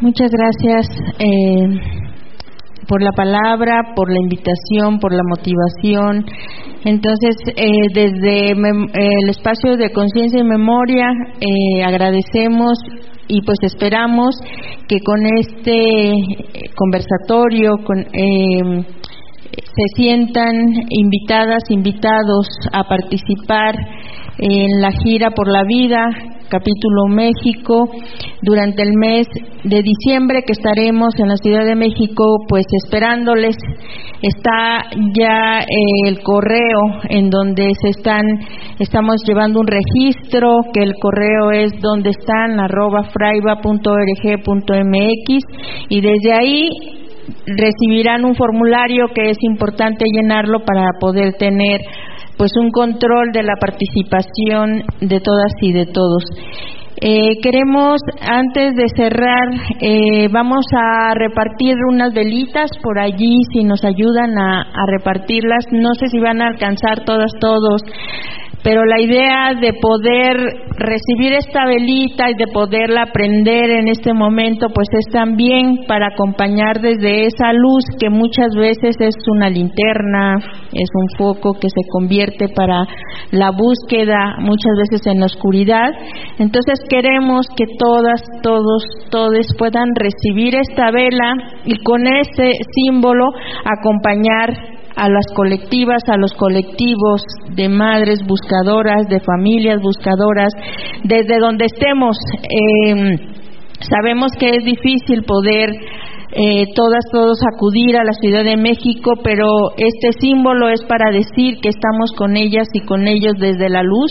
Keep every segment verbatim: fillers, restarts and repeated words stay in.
Muchas gracias eh, por la palabra, por la invitación, por la motivación. Entonces, eh, desde mem- el espacio de conciencia y memoria, eh, agradecemos y pues esperamos que con este conversatorio con, eh, se sientan invitadas, invitados a participar en la gira por la vida, capítulo México, durante el mes de diciembre, que estaremos en la Ciudad de México, pues esperándoles. Está ya eh, el correo en donde se están, estamos llevando un registro, que el correo es donde están arroba fraiba punto org punto mx, y desde ahí recibirán un formulario que es importante llenarlo para poder tener pues un control de la participación de todas y de todos. Eh, queremos, antes de cerrar, eh, vamos a repartir unas velitas por allí, si nos ayudan a, a repartirlas. No sé si van a alcanzar todas, todos, pero la idea de poder recibir esta velita y de poderla prender en este momento, pues es también para acompañar desde esa luz que muchas veces es una linterna, es un foco que se convierte para la búsqueda, muchas veces en la oscuridad. Entonces queremos que todas, todos, todes puedan recibir esta vela y con este símbolo acompañar a las colectivas, a los colectivos de madres buscadoras, de familias buscadoras, desde donde estemos. Eh, sabemos que es difícil poder eh, todas, todos acudir a la Ciudad de México, pero este símbolo es para decir que estamos con ellas y con ellos desde la luz,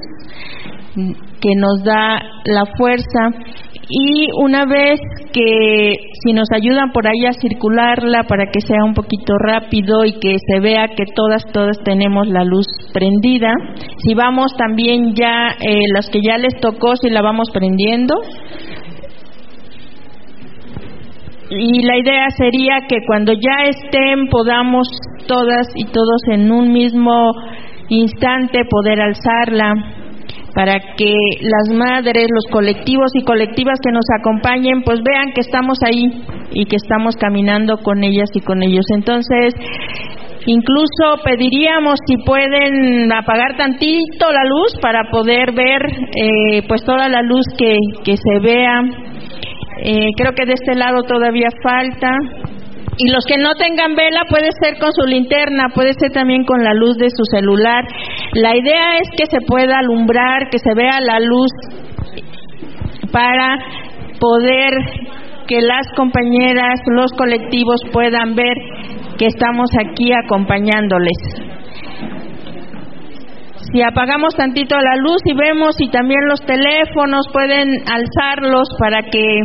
que nos da la fuerza. Y una vez que, si nos ayudan por ahí a circularla para que sea un poquito rápido y que se vea que todas, todas tenemos la luz prendida. Si vamos también ya, eh, los que ya les tocó, si la vamos prendiendo. Y la idea sería que cuando ya estén, podamos todas y todos en un mismo instante poder alzarla, para que las madres, los colectivos y colectivas que nos acompañen, pues vean que estamos ahí y que estamos caminando con ellas y con ellos. Entonces, incluso pediríamos si pueden apagar tantito la luz para poder ver eh, pues toda la luz que, que se vea. Eh, creo que de este lado todavía falta. Y los que no tengan vela, puede ser con su linterna, puede ser también con la luz de su celular. La idea es que se pueda alumbrar, que se vea la luz, para poder que las compañeras, los colectivos puedan ver que estamos aquí acompañándoles. Si apagamos tantito la luz y vemos, y también los teléfonos pueden alzarlos para que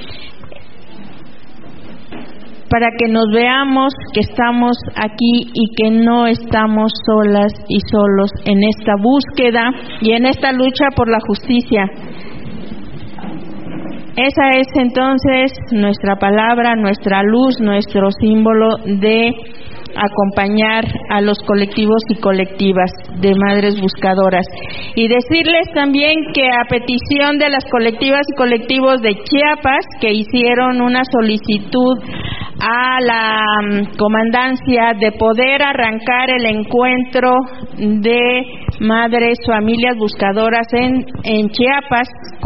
para que nos veamos que estamos aquí y que no estamos solas y solos en esta búsqueda y en esta lucha por la justicia. Esa es entonces nuestra palabra, nuestra luz, nuestro símbolo de acompañar a los colectivos y colectivas de madres buscadoras. Y decirles también que a petición de las colectivas y colectivos de Chiapas, que hicieron una solicitud a la um, comandancia de poder arrancar el encuentro de madres, familias buscadoras en, en Chiapas,